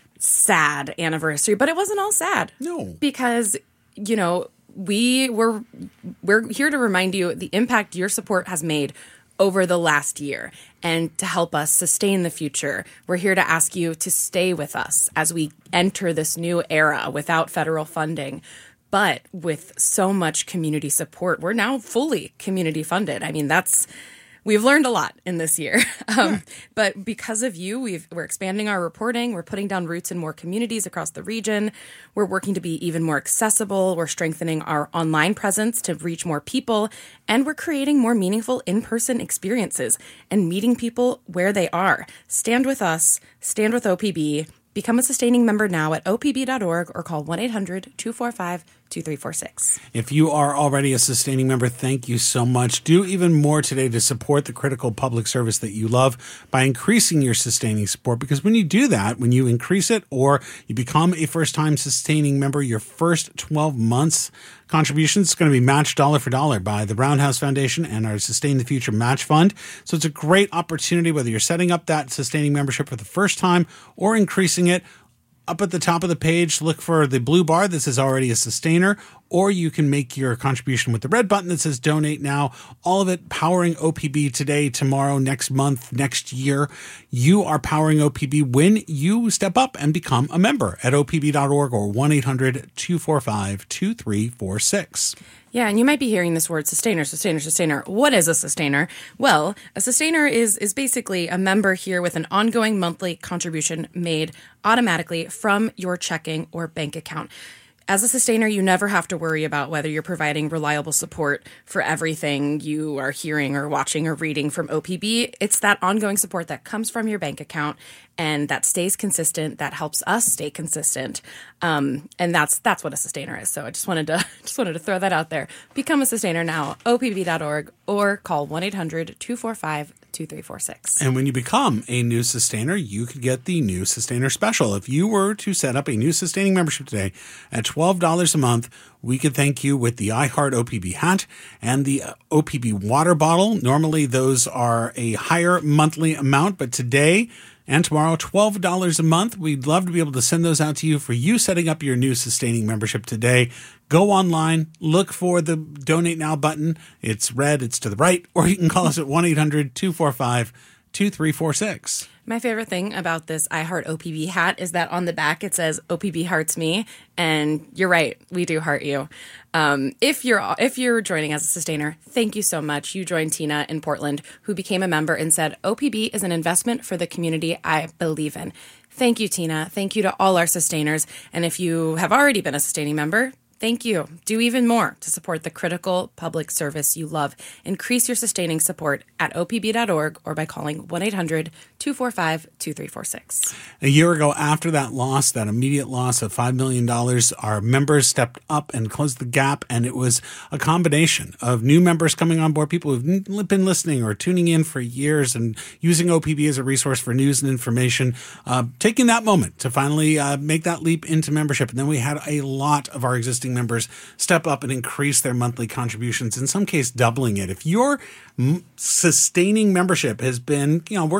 sad anniversary. But it wasn't all sad. No. Because, you know, we were we're here to remind you the impact your support has made over the last year and to help us sustain the future. We're here to ask you to stay with us as we enter this new era without federal funding. But with so much community support, we're now fully community funded. I mean, that's we've learned a lot in this year. Um, yeah. But because of you, we've, we're expanding our reporting. We're putting down roots in more communities across the region. We're working to be even more accessible. We're strengthening our online presence to reach more people. And we're creating more meaningful in-person experiences and meeting people where they are. Stand with us. Stand with O P B. Become a sustaining member now at O P B dot org or call one eight hundred two four five two three four six. If you are already a sustaining member, thank you so much. Do even more today to support the critical public service that you love by increasing your sustaining support, because when you do that, when you increase it or you become a first-time sustaining member, your first twelve months contribution is going to be matched dollar for dollar by the Roundhouse Foundation and our Sustain the Future Match Fund. So it's a great opportunity, whether you're setting up that sustaining membership for the first time or increasing it. Up at the top of the page, look for the blue bar that says already a sustainer, or you can make your contribution with the red button that says donate now. All of it powering O P B today, tomorrow, next month, next year. You are powering O P B when you step up and become a member at O P B dot org or one eight hundred two four five two three four six. Yeah, and you might be hearing this word sustainer, sustainer, sustainer. What is a sustainer? Well, a sustainer is is basically a member here with an ongoing monthly contribution made automatically from your checking or bank account. As a sustainer, you never have to worry about whether you're providing reliable support for everything you are hearing or watching or reading from O P B. It's that ongoing support that comes from your bank account and that stays consistent, that helps us stay consistent. Um, and that's that's what a sustainer is. So I just wanted to just wanted to throw that out there. Become a sustainer now, O P B dot org, or call one eight hundred two four five two three four six. And when you become a new sustainer, you could get the new sustainer special. If you were to set up a new sustaining membership today at twelve dollars a month, we could thank you with the iHeart O P B hat and the O P B water bottle. Normally, those are a higher monthly amount, but today and tomorrow, twelve dollars a month. We'd love to be able to send those out to you for you setting up your new sustaining membership today. Go online, look for the Donate Now button. It's red, it's to the right, or you can call us at one eight hundred two four five two three four six. My favorite thing about this iHeart O P B hat is that on the back it says O P B hearts me, and you're right, we do heart you. Um, if you're if you're joining as a sustainer, thank you so much. You joined Tina in Portland, who became a member and said, O P B is an investment for the community I believe in. Thank you, Tina. Thank you to all our sustainers. And if you have already been a sustaining member, thank you. Do even more to support the critical public service you love. Increase your sustaining support at O P B dot org or by calling one eight hundred two four five two three four six. A year ago, after that loss, that immediate loss of five million dollars, our members stepped up and closed the gap, and it was a combination of new members coming on board, people who've been listening or tuning in for years and using O P B as a resource for news and information, uh, taking that moment to finally uh, make that leap into membership. And then we had a lot of our existing members step up and increase their monthly contributions, in some case doubling it. If your m- sustaining membership has been, you know, working its way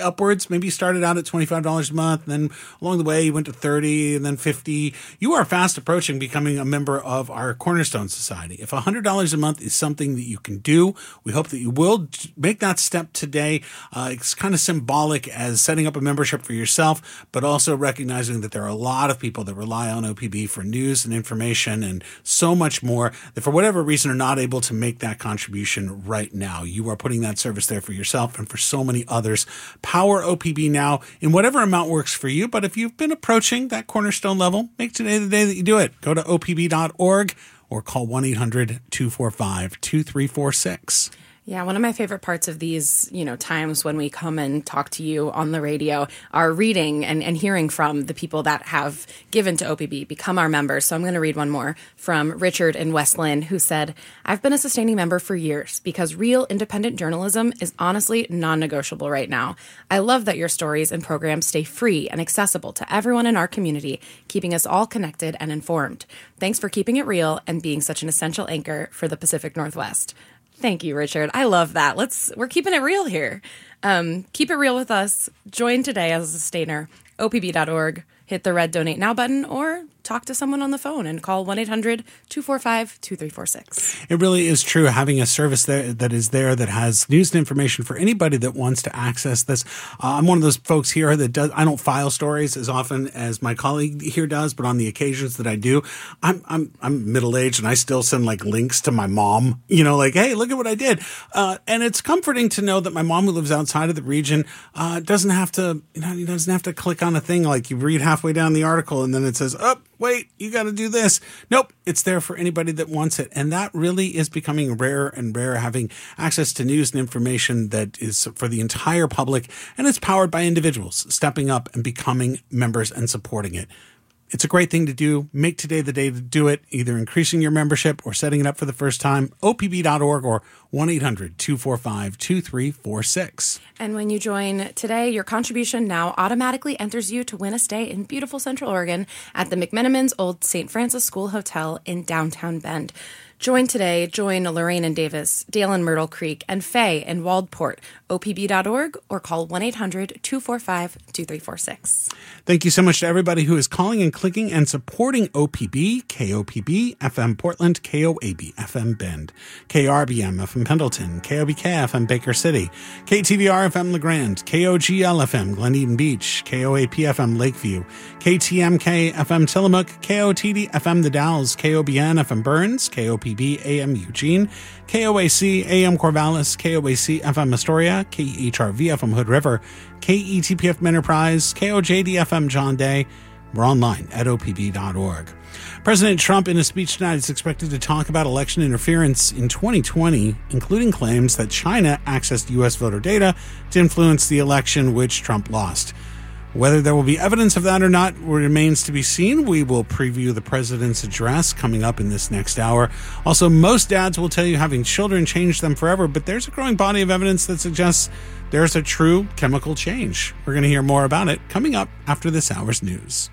upwards. Maybe you started out at twenty-five dollars a month, and then along the way you went to thirty dollars and then fifty dollars. You are fast approaching becoming a member of our Cornerstone Society. If one hundred dollars a month is something that you can do, we hope that you will make that step today. Uh, it's kind of symbolic as setting up a membership for yourself, but also recognizing that there are a lot of people that rely on O P B for news and information and so much more that for whatever reason are not able to make that contribution right now. You are putting that service there for yourself and for so many others. Power O P B now in whatever amount works for you. But if you've been approaching that Cornerstone level, make today the day that you do it. Go to O P B dot org or call one eight hundred two four five two three four six. Yeah, one of my favorite parts of these, you know, times when we come and talk to you on the radio are reading and, and hearing from the people that have given to O P B, become our members. So I'm going to read one more from Richard in West Lynn, who said, I've been a sustaining member for years because real independent journalism is honestly non-negotiable right now. I love that your stories and programs stay free and accessible to everyone in our community, keeping us all connected and informed. Thanks for keeping it real and being such an essential anchor for the Pacific Northwest. Thank you, Richard. I love that. Let's we're keeping it real here. Um, keep it real with us. Join today as a sustainer. O P B dot org. Hit the red Donate Now button or talk to someone on the phone and call one eight hundred two four five two three four six. It really is true. Having a service there that is there that has news and information for anybody that wants to access this. Uh, I'm one of those folks here that does, I don't file stories as often as my colleague here does, but on the occasions that I do, I'm, I'm, I'm middle-aged and I still send like links to my mom, you know, like, hey, look at what I did. Uh, and it's comforting to know that my mom who lives outside of the region, uh, doesn't have to, you know, doesn't have to click on a thing like you read halfway down the article and then it says, oh, wait, you got to do this. Nope, it's there for anybody that wants it. And that really is becoming rarer and rarer, having access to news and information that is for the entire public, and it's powered by individuals stepping up and becoming members and supporting it. It's a great thing to do. Make today the day to do it, either increasing your membership or setting it up for the first time. O P B dot org or one eight hundred two four five two three four six. And when you join today, your contribution now automatically enters you to win a stay in beautiful Central Oregon at the McMenamins Old Saint Francis School Hotel in downtown Bend. Join today. Join Lorraine and Davis, Dale and Myrtle Creek, and Faye in Waldport. O P B dot org or call one eight hundred two four five two three four six. Thank you so much to everybody who is calling and clicking and supporting O P B, K O P B, F M Portland, K O A B, F M Bend, K R B M, F M Pendleton, K O B K, F M Baker City, K T V R, F M LeGrand, K O G L, F M Glen Eden Beach, K O A P, F M Lakeview, K T M K, F M Tillamook, K O T D, F M The Dalles, K O B N, F M Burns, K O P B, A M Eugene, K O A C, A M Corvallis, K O A C, F M Astoria, K E H R V, F M Hood River, K E T P F Enterprise, K O J D, F M John Day. We're online at O P B dot org. President Trump, in a speech tonight, is expected to talk about election interference in twenty twenty, including claims that China accessed U S voter data to influence the election, which Trump lost. Whether there will be evidence of that or not remains to be seen. We will preview the president's address coming up in this next hour. Also, most dads will tell you having children changed them forever, but there's a growing body of evidence that suggests there's a true chemical change. We're going to hear more about it coming up after this hour's news.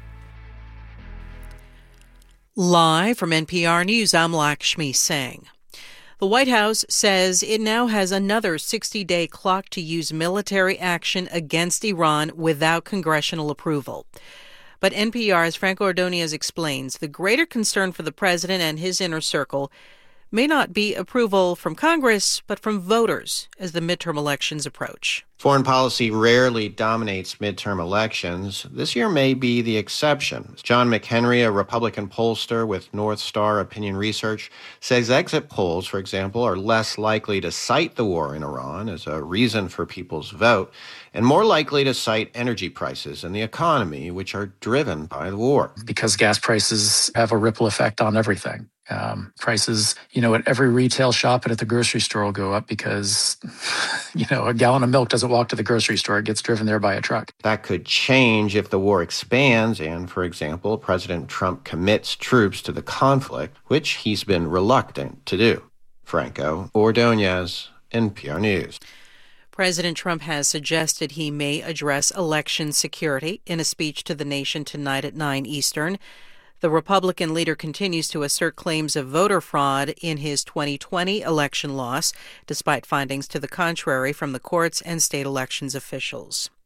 Live from N P R News, I'm Lakshmi Singh. The White House says it now has another sixty-day clock to use military action against Iran without congressional approval. But N P R's Franco Ordonez explains the greater concern for the president and his inner circle may not be approval from Congress, but from voters as the midterm elections approach. Foreign policy rarely dominates midterm elections. This year may be the exception. John McHenry, a Republican pollster with North Star Opinion Research, says exit polls, for example, are less likely to cite the war in Iran as a reason for people's vote, and more likely to cite energy prices and the economy, which are driven by the war. Because gas prices have a ripple effect on everything. Um, prices, you know, at every retail shop and at the grocery store will go up because, you know, a gallon of milk doesn't walk to the grocery store. It gets driven there by a truck. That could change if the war expands and, for example, President Trump commits troops to the conflict, which he's been reluctant to do. Franco Ordonez, N P R News. President Trump has suggested he may address election security in a speech to the nation tonight at nine Eastern. The Republican leader continues to assert claims of voter fraud in his twenty twenty election loss, despite findings to the contrary from the courts and state elections officials.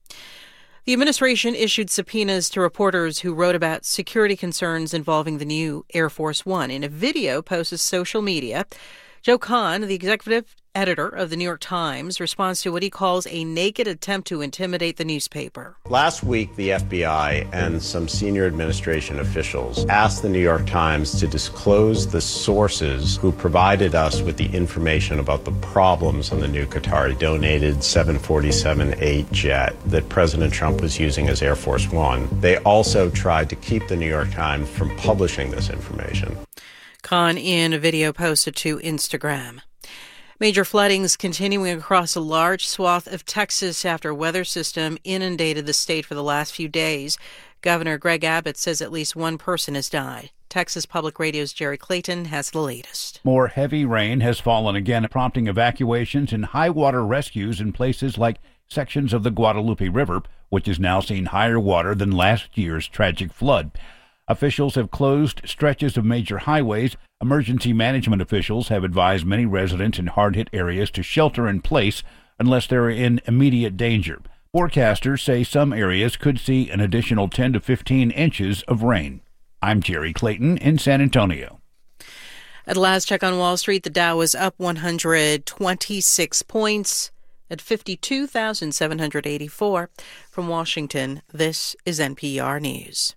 The administration issued subpoenas to reporters who wrote about security concerns involving the new Air Force One. In a video posted to social media, Joe Kahn, the executive editor of the New York Times, responds to what he calls a naked attempt to intimidate the newspaper. Last week, the F B I and some senior administration officials asked the New York Times to disclose the sources who provided us with the information about the problems on the new Qatari-donated seven forty-seven eight jet that President Trump was using as Air Force One. They also tried to keep the New York Times from publishing this information. Kahn in a video posted to Instagram. Major floodings continuing across a large swath of Texas after a weather system inundated the state for the last few days. Governor Greg Abbott says at least one person has died. Texas Public Radio's Jerry Clayton has the latest. More heavy rain has fallen again, prompting evacuations and high water rescues in places like sections of the Guadalupe River, which has now seen higher water than last year's tragic flood. Officials have closed stretches of major highways. Emergency management officials have advised many residents in hard-hit areas to shelter in place unless they're in immediate danger. Forecasters say some areas could see an additional ten to fifteen inches of rain. I'm Jerry Clayton in San Antonio. At last check on Wall Street, the Dow was up one hundred twenty-six points at fifty-two thousand seven hundred eighty-four. From Washington, this is N P R News.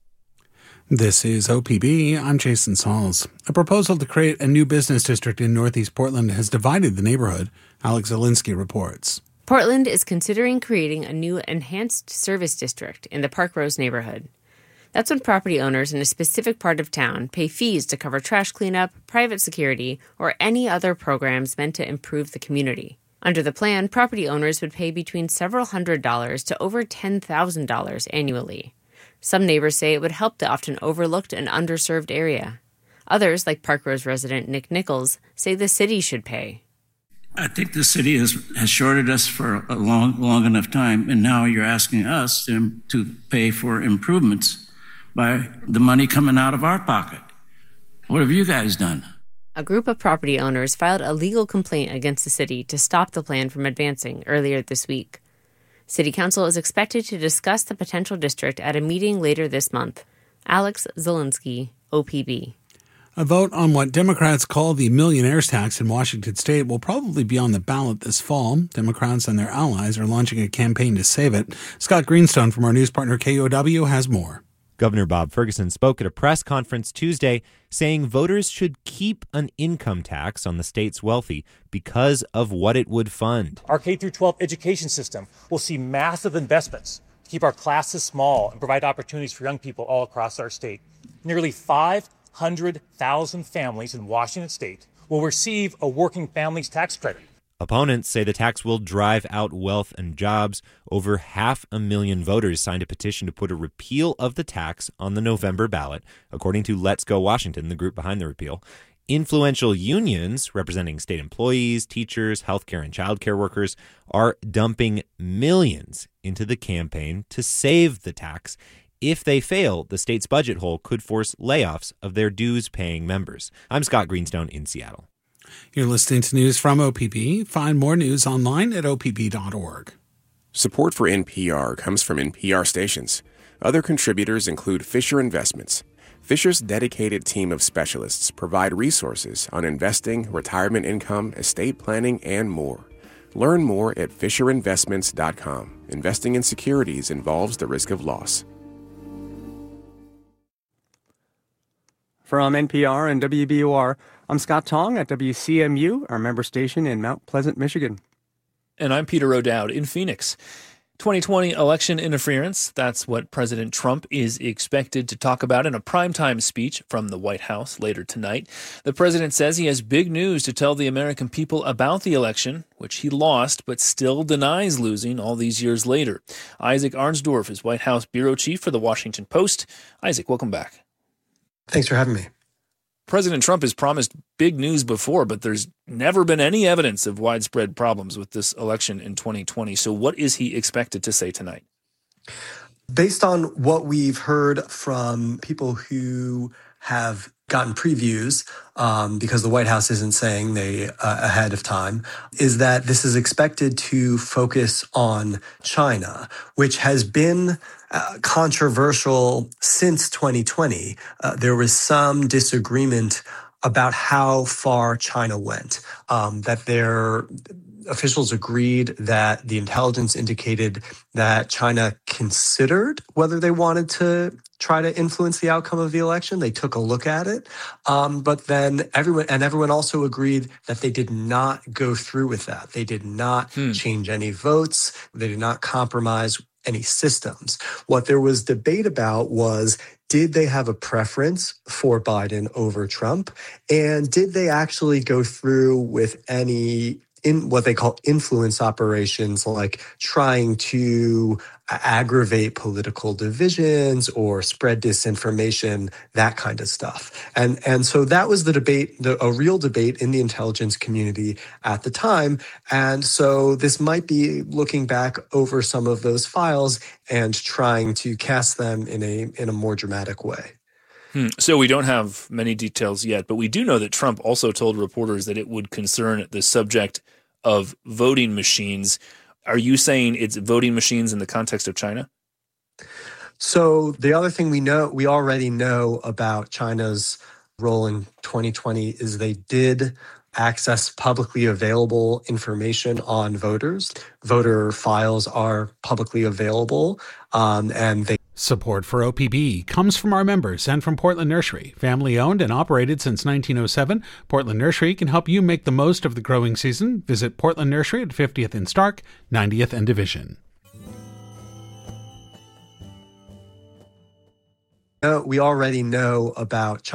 This is O P B. I'm Jason Sauls. A proposal to create a new business district in Northeast Portland has divided the neighborhood. Alex Zielinski reports. Portland is considering creating a new enhanced service district in the Park Rose neighborhood. That's when property owners in a specific part of town pay fees to cover trash cleanup, private security, or any other programs meant to improve the community. Under the plan, property owners would pay between several hundred dollars to over ten thousand dollars annually. Some neighbors say it would help the often overlooked and underserved area. Others, like Park Rose resident Nick Nichols, say the city should pay. I think the city has, has shorted us for a long, long enough time, and now you're asking us to, to pay for improvements by the money coming out of our pocket. What have you guys done? A group of property owners filed a legal complaint against the city to stop the plan from advancing earlier this week. City Council is expected to discuss the potential district at a meeting later this month. Alex Zielinski, O P B. A vote on what Democrats call the millionaires tax in Washington state will probably be on the ballot this fall. Democrats and their allies are launching a campaign to save it. Scott Greenstone from our news partner K O W has more. Governor Bob Ferguson spoke at a press conference Tuesday saying voters should keep an income tax on the state's wealthy because of what it would fund. Our K through twelve education system will see massive investments to keep our classes small and provide opportunities for young people all across our state. Nearly five hundred thousand families in Washington state will receive a working families tax credit. Opponents say the tax will drive out wealth and jobs. Over half a million voters signed a petition to put a repeal of the tax on the November ballot, according to Let's Go Washington, the group behind the repeal. Influential unions representing state employees, teachers, healthcare and childcare workers are dumping millions into the campaign to save the tax. If they fail, the state's budget hole could force layoffs of their dues-paying members. I'm Scott Greenstone in Seattle. You're listening to news from O P B. Find more news online at O P B dot org. Support for N P R comes from N P R stations. Other contributors include Fisher Investments. Fisher's dedicated team of specialists provide resources on investing, retirement income, estate planning, and more. Learn more at fisher investments dot com. Investing in securities involves the risk of loss. From N P R and W B U R, I'm Scott Tong at W C M U, our member station in Mount Pleasant, Michigan. And I'm Peter O'Dowd in Phoenix. twenty twenty election interference, that's what President Trump is expected to talk about in a primetime speech from the White House later tonight. The president says he has big news to tell the American people about the election, which he lost but still denies losing all these years later. Isaac Arnsdorf is White House bureau chief for The Washington Post. Isaac, welcome back. Thanks for having me. President Trump has promised big news before, but there's never been any evidence of widespread problems with this election in twenty twenty. So what is he expected to say tonight? Based on what we've heard from people who have gotten previews, um, because the White House isn't saying they uh, ahead of time, is that this is expected to focus on China, which has been uh, controversial since twenty twenty. Uh, there was some disagreement about how far China went, um, that their officials agreed that the intelligence indicated that China considered whether they wanted to try to influence the outcome of the election. They took a look at it. Um, but then everyone, and everyone also agreed that they did not go through with that. They did not hmm. change any votes. They did not compromise any systems. What there was debate about was, did they have a preference for Biden over Trump? And did they actually go through with any in what they call influence operations, like trying to aggravate political divisions or spread disinformation, that kind of stuff. And, and so that was the debate, the, a real debate in the intelligence community at the time. And so this might be looking back over some of those files and trying to cast them in a, in a more dramatic way. Hmm. So we don't have many details yet, but we do know that Trump also told reporters that it would concern the subject of voting machines. Are you saying it's voting machines in the context of China? So the other thing we know, we already know about China's role in twenty twenty is they did access publicly available information on voters. Voter files are publicly available, um, and they Support for O P B comes from our members and from Portland Nursery. Family owned and operated since nineteen oh seven, Portland Nursery can help you make the most of the growing season. Visit Portland Nursery at fiftieth and Stark, ninetieth and Division. Uh, we already know about China.